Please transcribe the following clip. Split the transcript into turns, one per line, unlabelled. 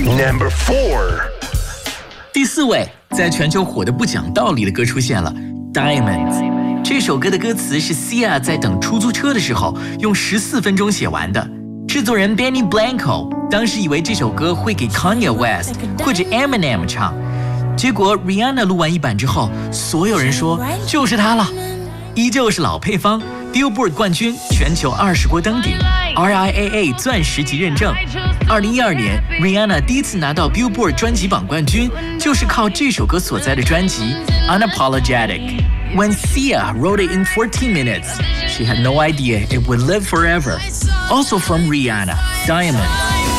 Number 4.
第4位，在全球火得不讲道理的歌出现了， Diamonds。这首歌的歌词是 Sia 在等出租车的时候用14分钟写完的。制作人 Benny Blanco 当时以为这首歌会给 Kanye West 或者 Eminem 唱，结果 Rihanna 录完一版之后，所有人说就是她了。依旧是老配方 ，Billboard 冠军，全球20国登顶 ，RIAA 钻石级认证。2012年 ，Rihanna 第一次拿到 Billboard 专辑榜冠军，就是靠这首歌所在的专辑 Unapologetic。When Sia wrote it in 14 minutes, she had no idea it would live forever. Also from Rihanna, Diamonds.